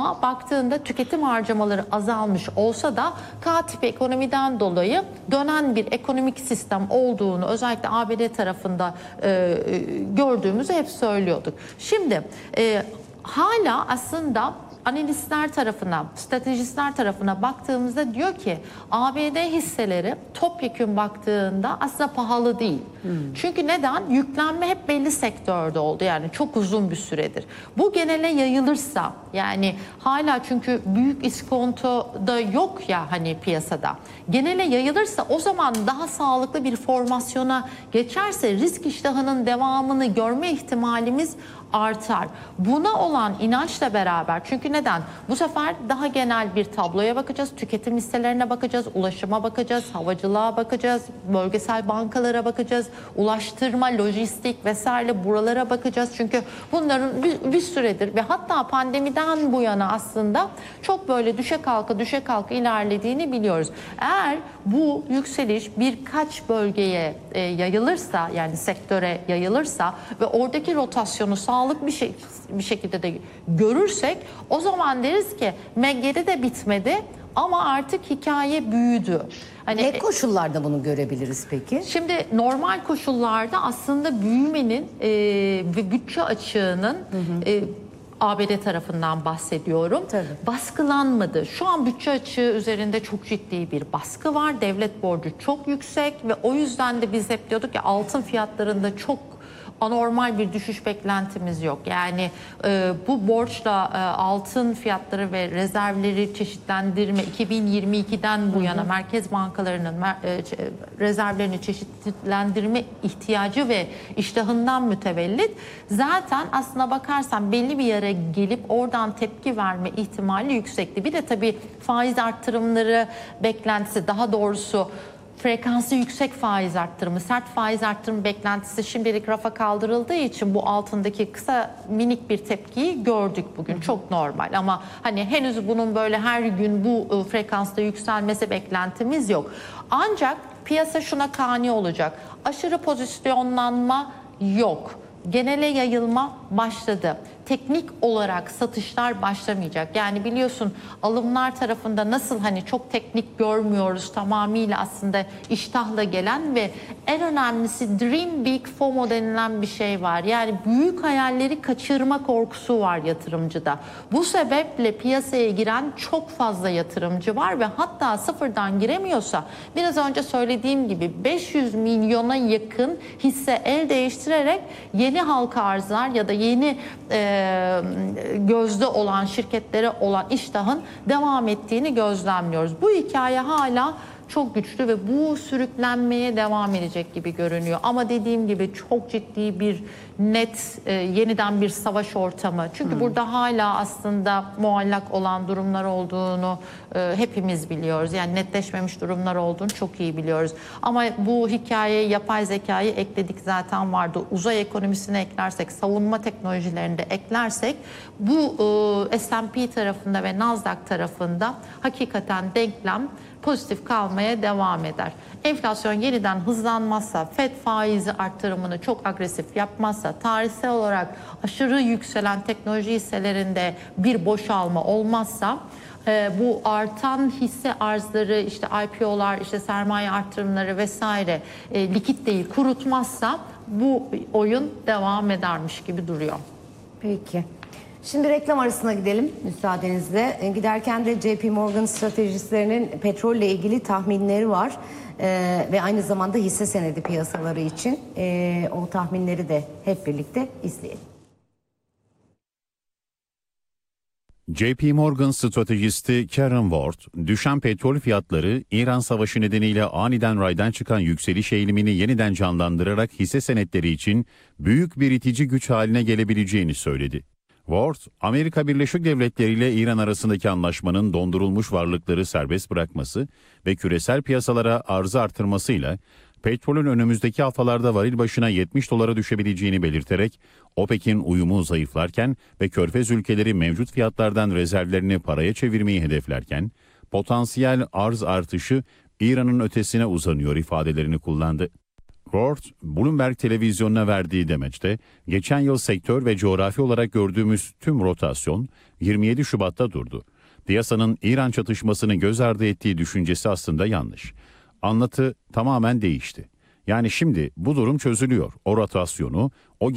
Ama baktığında tüketim harcamaları azalmış olsa da K tipi ekonomiden dolayı dönen bir ekonomik sistem olduğunu özellikle ABD tarafında gördüğümüzü hep söylüyorduk. Şimdi hala aslında analistler tarafına, stratejistler tarafına baktığımızda diyor ki ABD hisseleri topyekün baktığında aslında pahalı değil. Çünkü neden? Yüklenme hep belli sektörde oldu, yani çok uzun bir süredir. Bu genele yayılırsa, yani hala çünkü büyük iskonto da yok ya hani piyasada. Genele yayılırsa o zaman daha sağlıklı bir formasyona geçerse risk iştahının devamını görme ihtimalimiz artar. Buna olan inançla beraber, çünkü neden? Bu sefer daha genel bir tabloya bakacağız, tüketim hisselerine bakacağız, ulaşıma bakacağız, havacılığa bakacağız, bölgesel bankalara bakacağız, ulaştırma, lojistik vesaire buralara bakacağız. Çünkü bunların bir süredir ve hatta pandemiden bu yana aslında çok böyle düşe kalka ilerlediğini biliyoruz. Eğer bu yükseliş birkaç bölgeye yayılırsa, yani sektöre yayılırsa ve oradaki rotasyonu sağlıklı bir şekilde de görürsek, o zaman deriz ki MG'de de bitmedi ama artık hikaye büyüdü. Hani, ne koşullarda bunu görebiliriz peki? Şimdi normal koşullarda aslında büyümenin ve bütçe açığının ABD tarafından bahsediyorum. Tabii. Baskılanmadı. Şu an bütçe açığı üzerinde çok ciddi bir baskı var. Devlet borcu çok yüksek ve o yüzden de biz hep diyorduk ki altın fiyatlarında çok anormal bir düşüş beklentimiz yok. Yani bu borçla altın fiyatları ve rezervleri çeşitlendirme 2022'den bu yana merkez bankalarının rezervlerini çeşitlendirme ihtiyacı ve iştahından mütevellit zaten aslına bakarsan belli bir yere gelip oradan tepki verme ihtimali yüksekti. Bir de tabii faiz arttırımları beklentisi, daha doğrusu frekansı yüksek faiz arttırımı, sert faiz arttırımı beklentisi şimdilik rafa kaldırıldığı için bu altındaki kısa minik bir tepkiyi gördük bugün. Çok normal ama hani henüz bunun böyle her gün bu frekansta yükselmesi beklentimiz yok. Ancak piyasa şuna kani olacak. Aşırı pozisyonlanma yok. Genele yayılma başladı. Teknik olarak satışlar başlamayacak. Yani biliyorsun alımlar tarafında nasıl hani çok teknik görmüyoruz, tamamıyla aslında iştahla gelen ve en önemlisi Dream Big FOMO denilen bir şey var. Yani büyük hayalleri kaçırma korkusu var yatırımcıda. Bu sebeple piyasaya giren çok fazla yatırımcı var ve hatta sıfırdan giremiyorsa biraz önce söylediğim gibi 500 milyona yakın hisse el değiştirerek yeni halka arzlar ya da yeni gözde olan şirketlere olan iştahın devam ettiğini gözlemliyoruz. Bu hikaye hala çok güçlü ve bu sürüklenmeye devam edecek gibi görünüyor. Ama dediğim gibi çok ciddi bir net yeniden bir savaş ortamı. Çünkü burada hala aslında muallak olan durumlar olduğunu hepimiz biliyoruz. Yani netleşmemiş durumlar olduğunu çok iyi biliyoruz. Ama bu hikayeye yapay zekayı ekledik, zaten vardı. Uzay ekonomisine eklersek, savunma teknolojilerini de eklersek bu S&P tarafında ve Nasdaq tarafında hakikaten denklem pozitif kalmaya devam eder. Enflasyon yeniden hızlanmazsa, FED faizi arttırımını çok agresif yapmazsa, tarihsel olarak aşırı yükselen teknoloji hisselerinde bir boşalma olmazsa, bu artan hisse arzları, işte IPO'lar, işte sermaye arttırımları vesaire likit değil kurutmazsa bu oyun devam edermiş gibi duruyor. Peki. Şimdi reklam arasına gidelim müsaadenizle. Giderken de JP Morgan stratejistlerinin petrolle ilgili tahminleri var. Ve aynı zamanda hisse senedi piyasaları için o tahminleri de hep birlikte izleyelim. JP Morgan stratejisti Karen Ward, düşen petrol fiyatları İran Savaşı nedeniyle aniden raydan çıkan yükseliş eğilimini yeniden canlandırarak hisse senetleri için büyük bir itici güç haline gelebileceğini söyledi. Ward, Amerika Birleşik Devletleri ile İran arasındaki anlaşmanın dondurulmuş varlıkları serbest bırakması ve küresel piyasalara arzı artırmasıyla petrolün önümüzdeki haftalarda varil başına $70 düşebileceğini belirterek OPEC'in uyumu zayıflarken ve Körfez ülkeleri mevcut fiyatlardan rezervlerini paraya çevirmeyi hedeflerken potansiyel arz artışı İran'ın ötesine uzanıyor ifadelerini kullandı. Ward, Bloomberg televizyonuna verdiği demeçte, geçen yıl sektör ve coğrafi olarak gördüğümüz tüm rotasyon 27 Şubat'ta durdu. Piyasanın İran çatışmasını göz ardı ettiği düşüncesi aslında yanlış. Anlatı tamamen değişti. Yani şimdi bu durum çözülüyor. O rotasyonu, o